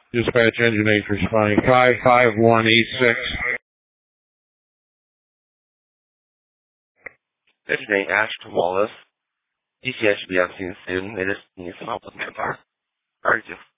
Dispatch engine 8 responding 55186. Engineering Ashton Wallace, DCHB on scene soon. They just need some help with manpower. Alright,